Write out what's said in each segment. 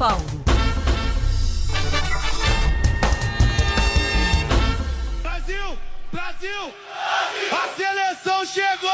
Paulo. Brasil! Brasil! A seleção chegou!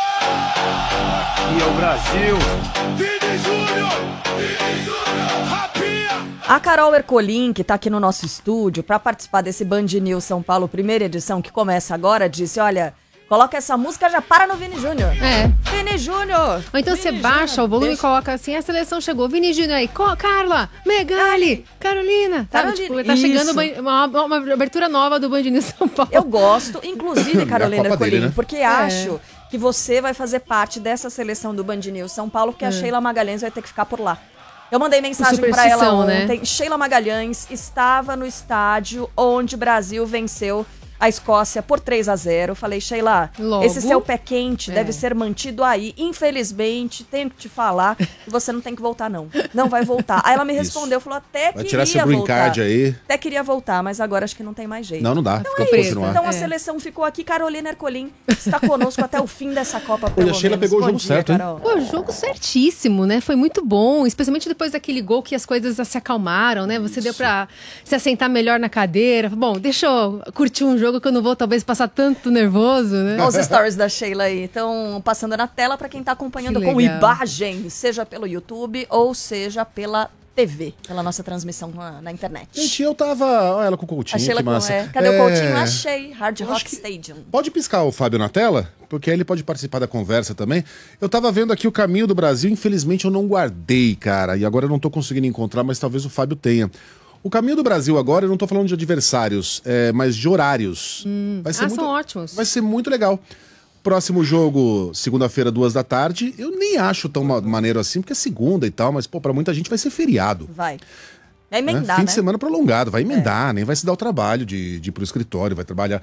E é o Brasil! Vini Júnior! Vini Júnior! Rapinha! A Carol Ercolim, que tá aqui no nosso estúdio para participar desse Band News São Paulo, primeira edição, que começa agora, disse, olha, coloca essa música, já para no Vini Júnior. É. Vini Júnior! Ou então Vini você baixa Júnior, o volume deixa. e coloca assim, a seleção chegou, Vini Júnior aí, Carla, Megali, Carolina. Sabe? Carolina, Tipo, tá isso. chegando uma abertura nova do Band News São Paulo. Eu gosto, inclusive, Carolina Copa Ercolim, dele, né? porque acho que você vai fazer parte dessa seleção do Band News São Paulo, porque a Sheila Magalhães vai ter que ficar por lá. Eu mandei mensagem pra ela superstição, ontem. né? Sheila Magalhães estava no estádio onde o Brasil venceu a Escócia por 3-0. Falei, Sheila, Logo, esse seu pé quente deve ser mantido aí. Infelizmente, tenho que te falar que você não tem que voltar, não. Não vai voltar. Aí ela me respondeu, falou, até Vai queria tirar seu green voltar. card aí. Até queria voltar, mas agora acho que não tem mais jeito. Não dá. Então Fica é pra isso. continuar. Então a É. seleção ficou aqui. Carolina Ercolim está conosco até o fim dessa Copa, pelo Olha, a Sheila menos. pegou o Bom jogo dia, certo, hein? Carol. Pô, jogo certíssimo, né? Foi muito bom, especialmente depois daquele gol que as coisas se acalmaram, né? Você deu pra se assentar melhor na cadeira. Bom, deixa eu curtir um jogo que eu não vou talvez passar tanto nervoso, né? Os stories da Sheila aí estão passando na tela para quem tá acompanhando Que com legal. imagem, seja pelo YouTube ou seja pela TV, pela nossa transmissão na internet. Gente, eu tava... Olha ela com o Coutinho, A Sheila que massa. Cadê o Coutinho? Achei. Hard Eu Rock acho que- Stadium. Pode piscar o Fábio na tela? Porque aí ele pode participar da conversa também. Eu tava vendo aqui o caminho do Brasil, infelizmente eu não guardei, cara. E agora eu não tô conseguindo encontrar, mas talvez o Fábio tenha. O caminho do Brasil agora, eu não tô falando de adversários, mas de horários. Vai ser São ótimos. Vai ser muito legal. Próximo jogo, segunda-feira, 2 da tarde. Eu nem acho tão maneiro assim, porque é segunda e tal, mas, pô, pra muita gente vai ser feriado. Vai. É Né? emendar, Fim né? de semana prolongado, vai emendar, nem vai se dar o trabalho de ir pro escritório, vai trabalhar.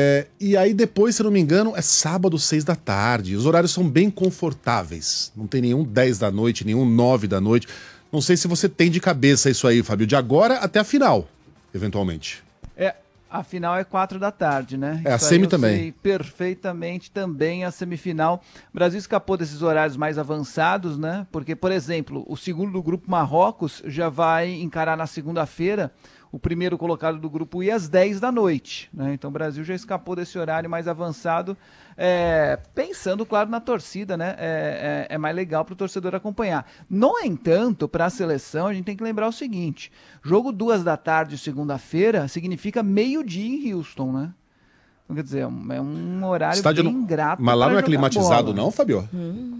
E aí depois, se eu não me engano, é sábado, 6 da tarde. Os horários são bem confortáveis. Não tem nenhum 10 da noite, nenhum 9 da noite. Não sei se você tem de cabeça isso aí, Fábio, de agora até a final, eventualmente. A final é 4 da tarde, né? É, a Isso aí semi eu também. sei perfeitamente também a semifinal. O Brasil escapou desses horários mais avançados, né? Porque, por exemplo, o segundo do grupo Marrocos já vai encarar na segunda-feira o primeiro colocado do grupo I às 10 da noite, né? Então o Brasil já escapou desse horário mais avançado, pensando, claro, na torcida, né? É mais legal para o torcedor acompanhar. No entanto, para a seleção, a gente tem que lembrar o seguinte: jogo 2 da tarde, segunda-feira, significa meio-dia em Houston, né? Então, quer dizer, é um horário Estádio bem não- ingrato. Mas lá pra não é jogar climatizado, bola. não, Fábio?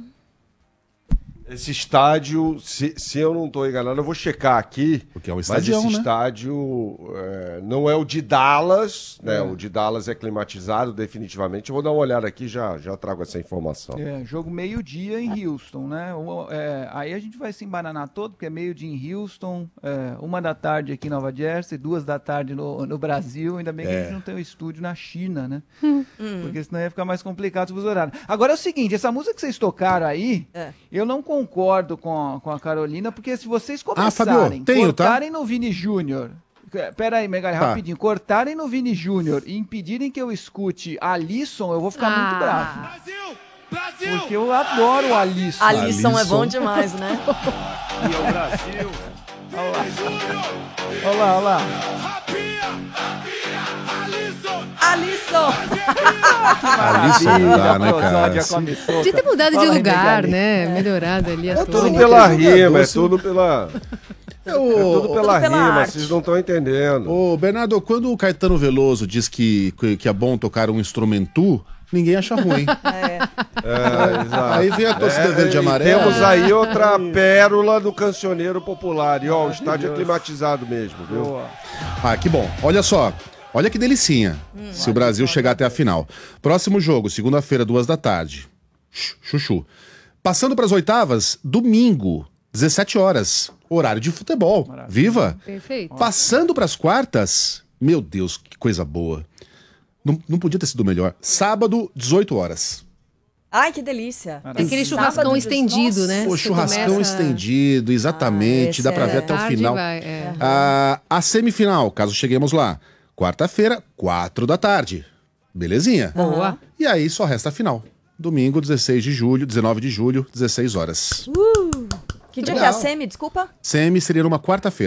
Esse estádio, se eu não estou enganado, eu vou checar aqui. Porque é um mas estadião, esse né? estádio não é o de Dallas, né? O de Dallas é climatizado definitivamente. Eu vou dar uma olhada aqui e já trago essa informação. Jogo meio-dia em Houston, né? Aí a gente vai se embananar todo, porque é meio-dia em Houston, 1 da tarde aqui em Nova Jersey, 2 da tarde no Brasil. Ainda bem que a gente não tem o estúdio na China, né? Porque senão ia ficar mais complicado os horários. Agora é o seguinte, essa música que vocês tocaram aí, eu não concordo com a Carolina, porque se vocês começarem, Fábio, tenho, tá? cortarem no Vini Júnior... Pera aí, Megali, Tá. rapidinho. Cortarem no Vini Júnior e impedirem que eu escute Alisson, eu vou ficar muito bravo. Brasil! Brasil! Porque eu adoro o Alisson. Alisson é bom Alisson. demais, né? Ah. E é o Brasil. Vini Júnior! Olha lá, olha lá. Rapinha! Alisson! Alisson! Alisson não dá, né, cara? Podia ter mudado de lugar, né? Melhorado ali a É tudo torre. pela Jogador, rima, é se- tudo pela... É tudo pela pela rima, arte. vocês não estão entendendo. Ô, Bernardo, quando o Caetano Veloso diz que é bom tocar um instrumentu, ninguém acha ruim. Exato. Aí vem a torcida verde e e amarela. Temos aí outra pérola do cancioneiro popular. E ó, o estádio é climatizado mesmo, viu? Boa. Ah, que bom. Olha só. Olha que delicinha. Se o Brasil chegar até a final. Próximo jogo, segunda-feira, 2 da tarde. Chuchu. Passando para as oitavas, domingo, 17 horas. Horário de futebol. Viva! Perfeito. Passando para as quartas, meu Deus, que coisa boa. Não podia ter sido melhor. Sábado, 18 horas. Ai, que delícia. É aquele churrascão Sábado, estendido, né? O Você churrascão começa- estendido, exatamente. esse Dá para é ver até o Tarde final. vai, é. A semifinal, caso cheguemos lá. Quarta-feira, 4 da tarde. Belezinha? Boa. E aí só resta a final. Domingo, 16 de julho, 19 de julho, 16 horas. Que dia que é a semi, desculpa? Semi seria numa quarta-feira.